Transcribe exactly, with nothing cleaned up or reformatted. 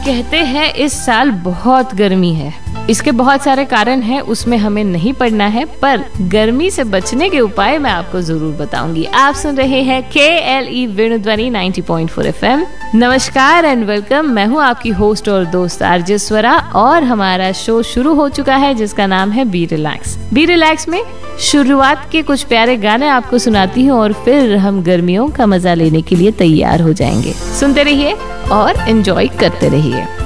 कहते हैं इस साल बहुत गर्मी है। इसके बहुत सारे कारण हैं, उसमें हमें नहीं पड़ना है, पर गर्मी से बचने के उपाय मैं आपको जरूर बताऊंगी। आप सुन रहे हैं के एल ई वेणुध्वनि नब्बे पॉइंट चार एफ एम। नमस्कार एंड वेलकम। मैं हूँ आपकी होस्ट और दोस्त आरजे स्वरा और हमारा शो शुरू हो चुका है जिसका नाम है बी रिलैक्स। बी रिलैक्स में शुरुआत के कुछ प्यारे गाने आपको सुनाती हूँ और फिर हम गर्मियों का मजा लेने के लिए तैयार हो जाएंगे। सुनते रहिए और एंजॉय करते रहिए।